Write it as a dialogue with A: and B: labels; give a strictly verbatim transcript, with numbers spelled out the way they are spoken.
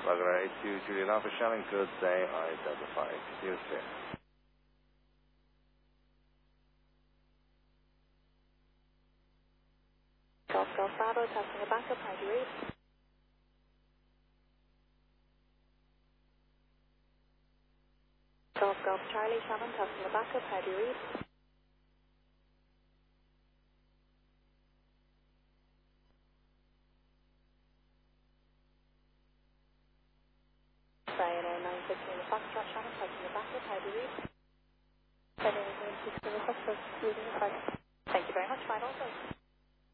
A: Regular eight two Juliet Alpha Shelling, good day, identified. Houston.
B: Golf Golf Bravo, testing the backup, how do you read? Golf Golf Charlie, Shannon, testing the backup, how do you read? Brian Air nine sixteen, the Foxtrot, Shannon, testing the backup, how do you read? Brian Air nine sixteen, the Foxtrot, reading the five. Thank you very much, final.